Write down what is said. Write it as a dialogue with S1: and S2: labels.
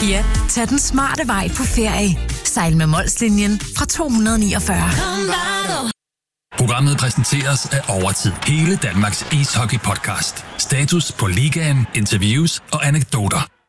S1: Ja, tag den smarte vej på ferie. Sejl med Molslinjen fra 249.
S2: Programmet præsenteres af Overtid. Hele Danmarks ishockey-podcast. Status på ligaen, interviews og anekdoter.